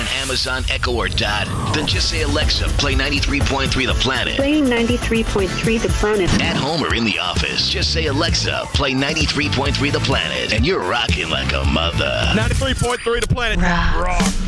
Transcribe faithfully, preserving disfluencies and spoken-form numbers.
Amazon Echo or Dot? Then just say, Alexa, play ninety-three point three The Planet. Playing ninety-three point three The Planet. At home or in the office, just say, Alexa, play ninety-three point three The Planet. And you're rocking like a mother. ninety-three point three The Planet. Rock. Rock.